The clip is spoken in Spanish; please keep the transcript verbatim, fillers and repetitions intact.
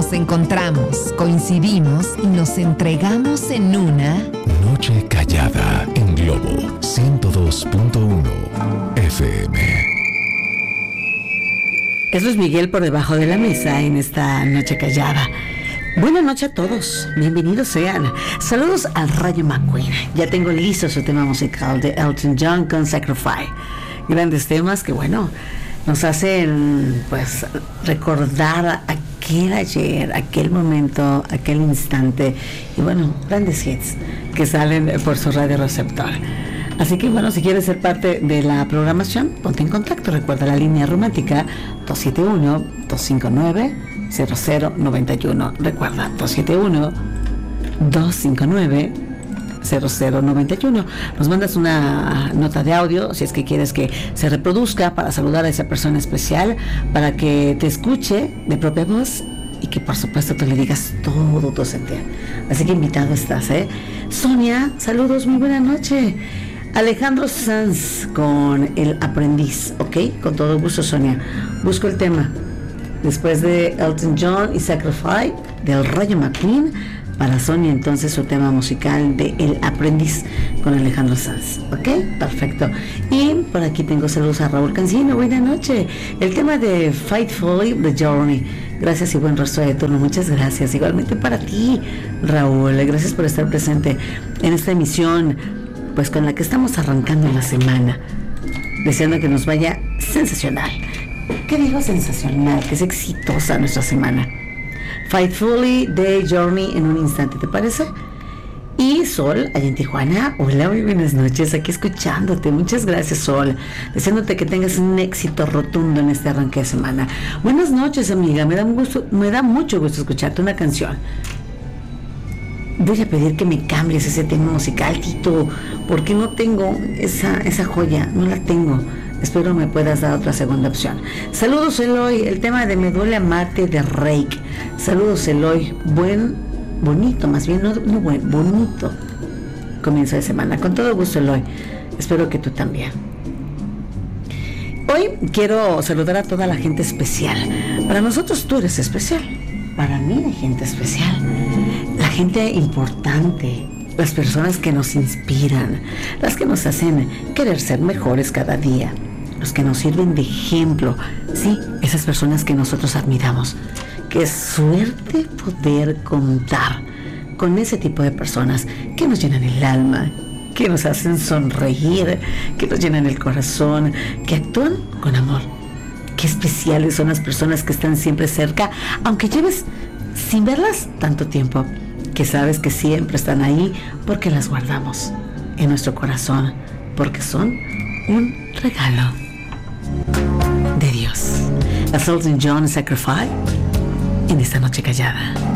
Nos encontramos, coincidimos y nos entregamos en una Noche Callada en Globo ciento dos punto uno F M. Es Luis Miguel por debajo de la mesa en esta Noche Callada. Buenas noches a todos, bienvenidos sean. Saludos al Rayo McQueen. Ya tengo listo su tema musical de Elton John con Sacrifice. Grandes temas que, bueno, nos hacen pues recordar aquel ayer, aquel momento, aquel instante. Y bueno, grandes hits que salen por su radio receptor. Así que bueno, si quieres ser parte de la programación, ponte en contacto. Recuerda la línea romántica dos siete uno, dos cinco nueve, cero cero nueve uno. Recuerda, dos siete uno, dos cinco nueve, cero cero nueve uno. Nos mandas una nota de audio si es que quieres que se reproduzca para saludar a esa persona especial, para que te escuche de propia voz y que por supuesto te le digas todo tu sentir. Así que invitado estás, ¿eh? Sonia, saludos, muy buena noche. Alejandro Sanz con El Aprendiz, ¿ok? Con todo gusto, Sonia. Busco el tema. Después de Elton John y Sacrifice del Rayo McQueen, para Sonia entonces su tema musical de El Aprendiz con Alejandro Sanz, ¿ok? Perfecto. Y por aquí tengo saludos a Raúl Cancino, buena noche. El tema de Faithfully de Journey. Gracias y buen resto de turno, muchas gracias. Igualmente para ti, Raúl, gracias por estar presente en esta emisión, pues con la que estamos arrancando la semana, deseando que nos vaya sensacional. ¿Qué digo sensacional? Que es exitosa nuestra semana. Faithfully de Journey en un instante, ¿te parece? Y Sol, allá en Tijuana, hola, muy buenas noches, aquí escuchándote, muchas gracias, Sol, deseándote que tengas un éxito rotundo en este arranque de semana. Buenas noches, amiga, me da, un gusto, me da mucho gusto escucharte una canción. Voy a pedir que me cambies ese tema musical, Tito, porque no tengo esa, esa joya, no la tengo. Espero me puedas dar otra segunda opción. Saludos, Eloy, el tema de Me Duele Amarte de Reik. Saludos, Eloy, buen, bonito, más bien, no, no buen, bonito comienzo de semana. Con todo gusto, Eloy, espero que tú también. Hoy quiero saludar a toda la gente especial. Para nosotros tú eres especial, para mí hay gente especial. La gente importante, las personas que nos inspiran, las que nos hacen querer ser mejores cada día, los que nos sirven de ejemplo, sí, esas personas que nosotros admiramos. Qué suerte poder contar con ese tipo de personas que nos llenan el alma, que nos hacen sonreír, que nos llenan el corazón, que actúan con amor. Qué especiales son las personas que están siempre cerca, aunque lleves sin verlas tanto tiempo, que sabes que siempre están ahí porque las guardamos en nuestro corazón, porque son un regalo de Dios. A Elton John Sacrifice en esta Noche Callada.